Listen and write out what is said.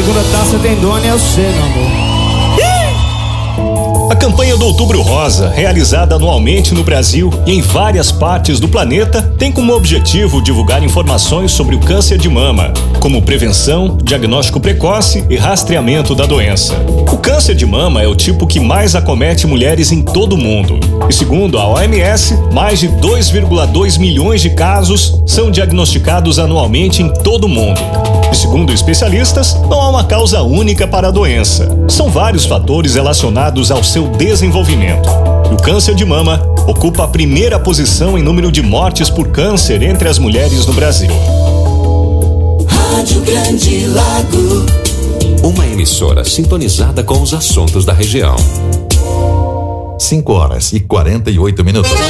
segunda taça tem dono, é você, meu amor. A campanha do Outubro Rosa, realizada anualmente no Brasil e em várias partes do planeta, tem como objetivo divulgar informações sobre o câncer de mama, como prevenção, diagnóstico precoce e rastreamento da doença. O câncer de mama é o tipo que mais acomete mulheres em todo o mundo. E segundo a OMS, mais de 2,2 milhões de casos são diagnosticados anualmente em todo o mundo. E segundo especialistas, não há uma causa única para a doença. São vários fatores relacionados ao seu desenvolvimento. E o câncer de mama ocupa a primeira posição em número de mortes por câncer entre as mulheres no Brasil. Rádio Grande Lago. Uma emissora sintonizada com os assuntos da região. 5 horas e 48 minutos.